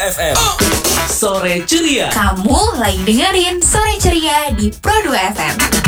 2 FM. Sore ceria. Kamu lagi dengerin Sore Ceria di Pro 2 FM.